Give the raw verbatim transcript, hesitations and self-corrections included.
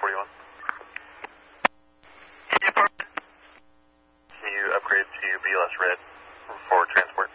forty-one. Can you upgrade to B L S Red for transport?